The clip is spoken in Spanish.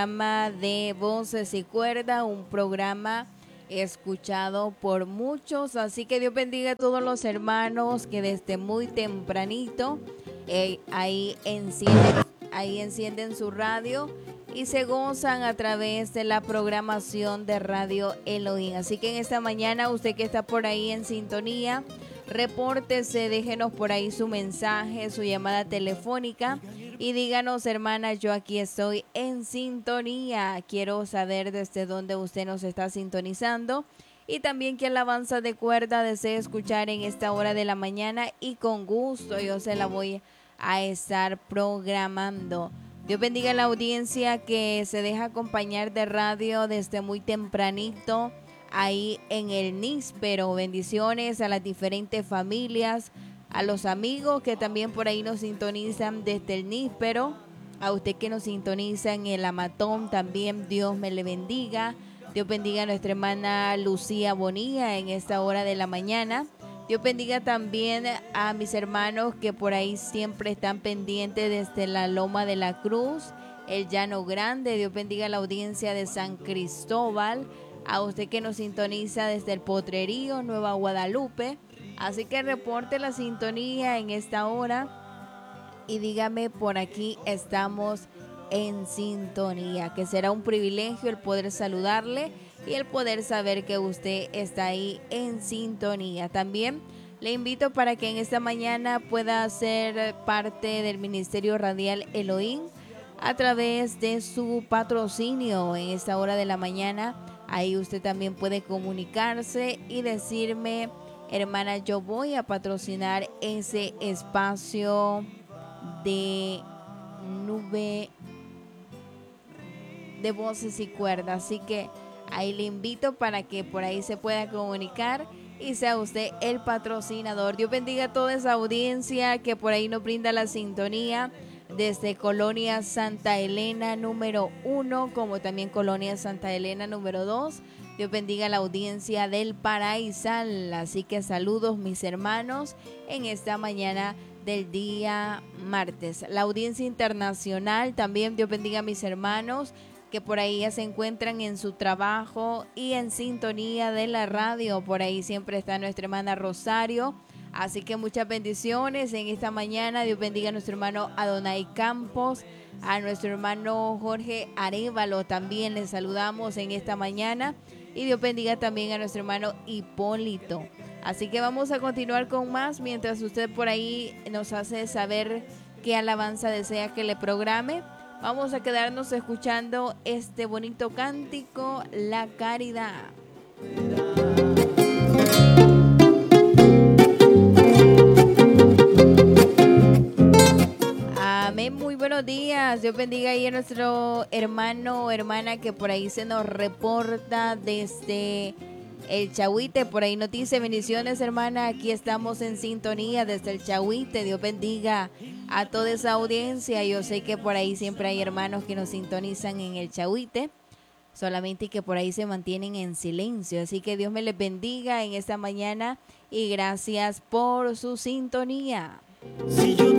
Programa de Voces y Cuerda, un programa escuchado por muchos, así que Dios bendiga a todos los hermanos que desde muy tempranito ahí encienden su radio y se gozan a través de la programación de Radio Elohim. Así que en esta mañana, usted que está por ahí en sintonía, repórtese, déjenos por ahí su mensaje, su llamada telefónica y díganos, hermana, yo aquí estoy en sintonía. Quiero saber desde dónde usted nos está sintonizando y también qué alabanza de cuerda desea escuchar en esta hora de la mañana y con gusto yo se la voy a estar programando. Dios bendiga a la audiencia que se deja acompañar de radio desde muy tempranito ahí en el níspero. Bendiciones a las diferentes familias, a los amigos que también por ahí nos sintonizan desde el níspero, a usted que nos sintoniza en el Amatón también, Dios me le bendiga. Dios bendiga a nuestra hermana Lucía Bonilla en esta hora de la mañana. Dios bendiga también a mis hermanos que por ahí siempre están pendientes desde la Loma de la Cruz, el Llano Grande. Dios bendiga a la audiencia de San Cristóbal, a usted que nos sintoniza desde el Potrerío, Nueva Guadalupe. Así que reporte la sintonía en esta hora y dígame, por aquí estamos en sintonía, que será un privilegio el poder saludarle y el poder saber que usted está ahí en sintonía. También le invito para que en esta mañana pueda ser parte del Ministerio Radial Elohim a través de su patrocinio en esta hora de la mañana. Ahí usted también puede comunicarse y decirme, hermana, yo voy a patrocinar ese espacio de nube de voces y cuerdas. Así que ahí le invito para que por ahí se pueda comunicar y sea usted el patrocinador. Dios bendiga a toda esa audiencia que por ahí nos brinda la sintonía desde Colonia Santa Elena número 1, como también Colonia Santa Elena número 2. Dios bendiga a la audiencia del Paraísal. Así que saludos, mis hermanos, en esta mañana del día martes. La audiencia internacional también, Dios bendiga a mis hermanos que por ahí ya se encuentran en su trabajo y en sintonía de la radio. Por ahí siempre está nuestra hermana Rosario. Así que muchas bendiciones en esta mañana. Dios bendiga a nuestro hermano Adonai Campos, a nuestro hermano Jorge Arévalo. También les saludamos en esta mañana. Y Dios bendiga también a nuestro hermano Hipólito. Así que vamos a continuar con más mientras usted por ahí nos hace saber qué alabanza desea que le programe. Vamos a quedarnos escuchando este bonito cántico, La Caridad. Amén, muy buenos días. Dios bendiga ahí a nuestro hermano o hermana que por ahí se nos reporta desde el Chahuite. Por ahí nos dice, bendiciones, hermana, aquí estamos en sintonía desde el Chahuite. Dios bendiga a toda esa audiencia. Yo sé que por ahí siempre hay hermanos que nos sintonizan en el Chahuite, solamente que por ahí se mantienen en silencio. Así que Dios me les bendiga en esta mañana y gracias por su sintonía. Si yo